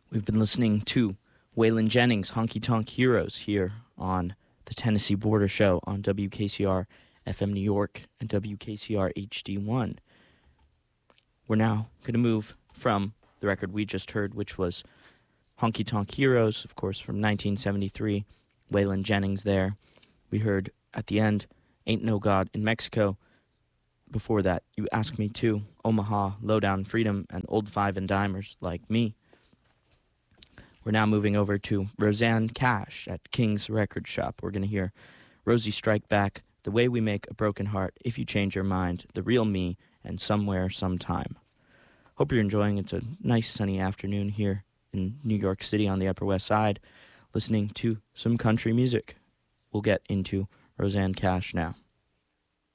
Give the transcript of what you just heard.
We've been listening to Waylon Jennings' Honky Tonk Heroes here on the Tennessee Border Show on WKCR FM New York and WKCR HD1. We're now going to move from the record we just heard, which was Honky Tonk Heroes, of course, from 1973. Waylon Jennings there. We heard at the end, Ain't No God in Mexico. Before that, You Ask Me To, Omaha, Lowdown Freedom, and Old Five and Dimers Like Me. We're now moving over to Rosanne Cash at King's Record Shop. We're going to hear Rosie Strike Back, The Way We Make a Broken Heart, If You Change Your Mind, The Real Me, and Somewhere Sometime. Hope you're enjoying. It's a nice sunny afternoon here in New York City on the Upper West Side, listening to some country music. We'll get into Rosanne Cash now.